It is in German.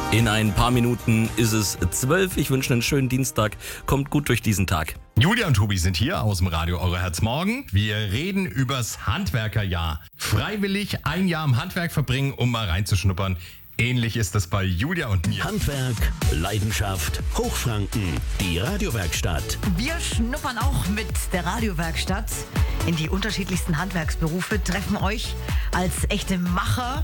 In ein paar Minuten ist es 12. Ich wünsche einen schönen Dienstag. Kommt gut durch diesen Tag. Julia und Tobi sind hier aus dem Radio Eure Herz morgen. Wir reden übers Handwerkerjahr. Freiwillig ein Jahr im Handwerk verbringen, um mal reinzuschnuppern. Ähnlich ist das bei Julia und mir. Handwerk, Leidenschaft, Hochfranken, die Radiowerkstatt. Wir schnuppern auch mit der Radiowerkstatt in die unterschiedlichsten Handwerksberufe, treffen euch als echte Macher